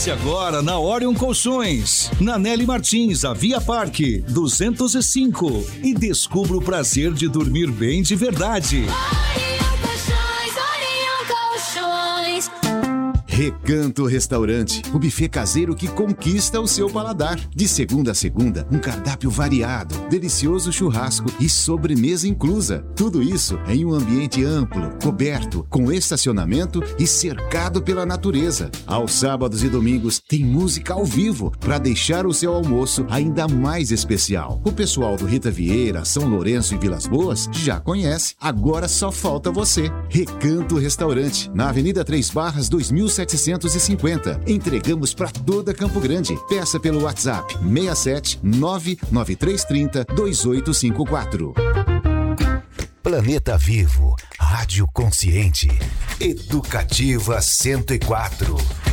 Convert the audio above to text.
Passe agora na Orion Colchões, na Nelly Martins, a Via Parque 205 e descubra o prazer de dormir bem de verdade. Orion Colchões. Recanto Restaurante, o buffet caseiro que conquista o seu paladar. De segunda a segunda, um cardápio variado, delicioso churrasco e sobremesa inclusa. Tudo isso em um ambiente amplo, coberto, com estacionamento e cercado pela natureza. Aos sábados e domingos tem música ao vivo para deixar o seu almoço ainda mais especial. O pessoal do Rita Vieira, São Lourenço e Vilas Boas já conhece. Agora só falta você. Recanto Restaurante, na Avenida 3 Barras 2750. Entregamos para toda Campo Grande. Peça pelo WhatsApp 67 99330 2854. Planeta Vivo, Rádio Consciente, Educativa 104.